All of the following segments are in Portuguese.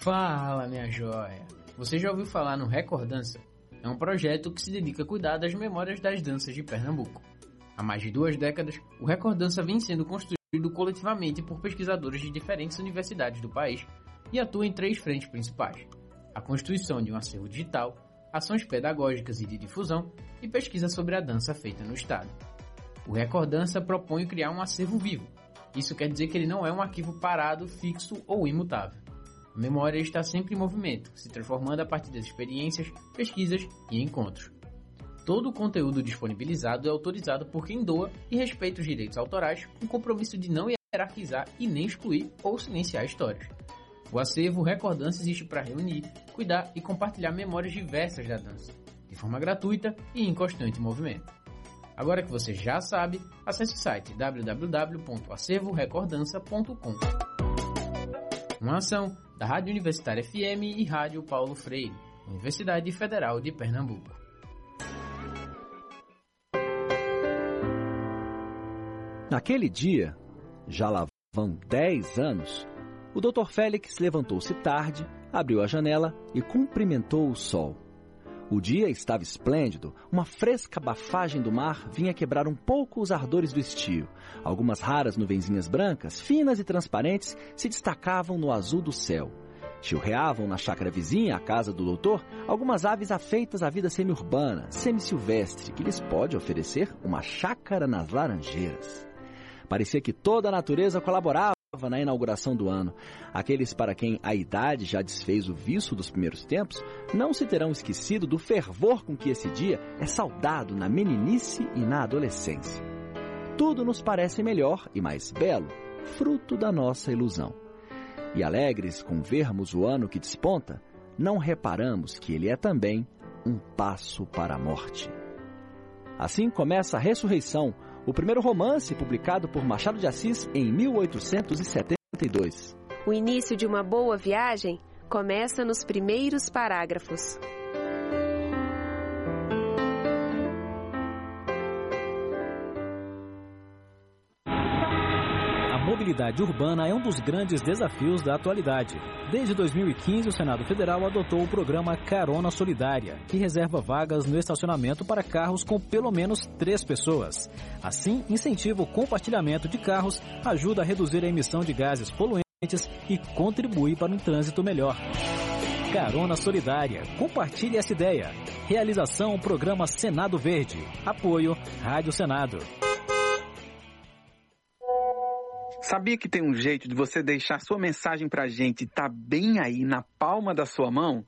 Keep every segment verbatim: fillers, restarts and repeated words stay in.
Fala, minha joia! Você já ouviu falar no Recordança? É um projeto que se dedica a cuidar das memórias das danças de Pernambuco. Há mais de duas décadas, o Recordança vem sendo construído coletivamente por pesquisadores de diferentes universidades do país e atua em três frentes principais: a constituição de um acervo digital, ações pedagógicas e de difusão e pesquisa sobre a dança feita no Estado. O Recordança propõe criar um acervo vivo. Isso quer dizer que ele não é um arquivo parado, fixo ou imutável. A memória está sempre em movimento, se transformando a partir das experiências, pesquisas e encontros. Todo o conteúdo disponibilizado é autorizado por quem doa e respeita os direitos autorais, com o compromisso de não hierarquizar e nem excluir ou silenciar histórias. O acervo Recordança existe para reunir, cuidar e compartilhar memórias diversas da dança, de forma gratuita e em constante movimento. Agora que você já sabe, acesse o site w w w ponto acervo recordança ponto com. Uma ação da Rádio Universitária F M e Rádio Paulo Freire, Universidade Federal de Pernambuco. Naquele dia, já lá vão dez anos, o doutor Félix levantou-se tarde, abriu a janela e cumprimentou o sol. O dia estava esplêndido, uma fresca bafagem do mar vinha quebrar um pouco os ardores do estio. Algumas raras nuvenzinhas brancas, finas e transparentes, se destacavam no azul do céu. Chilreavam na chácara vizinha, a casa do doutor, algumas aves afeitas à vida semi-urbana, semi-silvestre, que lhes pode oferecer uma chácara nas laranjeiras. Parecia que toda a natureza colaborava na inauguração do ano. Aqueles para quem a idade já desfez o vício dos primeiros tempos não se terão esquecido do fervor com que esse dia é saudado na meninice e na adolescência. Tudo nos parece melhor e mais belo, fruto da nossa ilusão. E alegres com vermos o ano que desponta, não reparamos que ele é também um passo para a morte. Assim começa a Ressurreição, o primeiro romance publicado por Machado de Assis em mil oitocentos e setenta e dois. O início de uma boa viagem começa nos primeiros parágrafos. A mobilidade urbana é um dos grandes desafios da atualidade. Desde dois mil e quinze, o Senado Federal adotou o programa Carona Solidária, que reserva vagas no estacionamento para carros com pelo menos três pessoas. Assim, incentiva o compartilhamento de carros, ajuda a reduzir a emissão de gases poluentes e contribui para um trânsito melhor. Carona Solidária. Compartilhe essa ideia. Realização Programa Senado Verde. Apoio Rádio Senado. Sabia que tem um jeito de você deixar sua mensagem pra gente tá bem aí na palma da sua mão?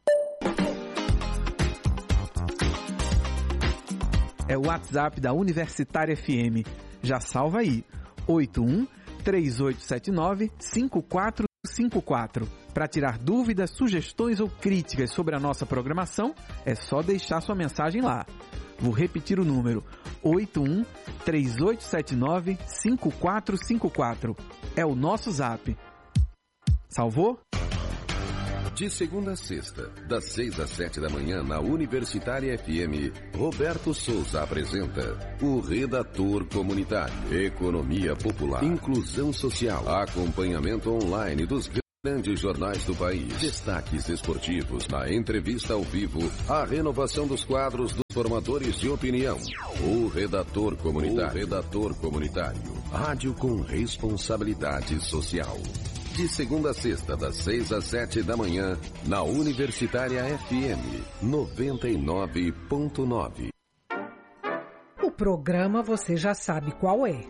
É o WhatsApp da Universitária F M. Já salva aí, oito um três oito sete nove cinco quatro cinco quatro. Para tirar dúvidas, sugestões ou críticas sobre a nossa programação, é só deixar sua mensagem lá. Vou repetir o número, oito um três oito sete nove cinco quatro cinco quatro. É o nosso zap. Salvou? De segunda a sexta, das seis às sete da manhã, na Universitária F M, Roberto Souza apresenta o Redator Comunitário. Economia popular, inclusão social, acompanhamento online dos grandes jornais do país, destaques esportivos, na entrevista ao vivo, a renovação dos quadros dos formadores de opinião. O Redator Comunitário. O Redator Comunitário. Rádio com responsabilidade social. De segunda a sexta, das seis às sete da manhã, na Universitária F M noventa e nove ponto nove. O programa você já sabe qual é.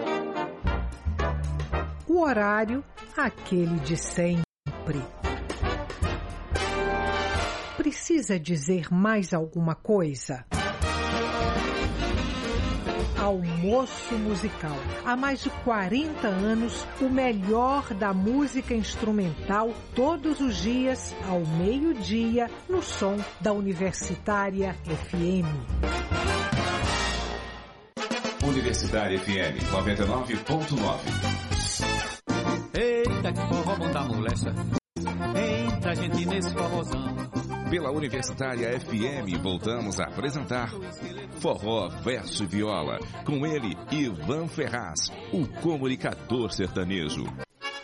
O horário, aquele de sempre. Precisa dizer mais alguma coisa? Almoço Musical. Há mais de quarenta anos, o melhor da música instrumental, todos os dias, ao meio-dia, no som da Universitária F M. Universitária F M noventa e nove ponto nove. Eita, que forró bom da molecha. Entra, gente, nesse forrozão. Pela Universitária F M, voltamos a apresentar Forró Verso e Viola. Com ele, Ivan Ferraz, o comunicador sertanejo.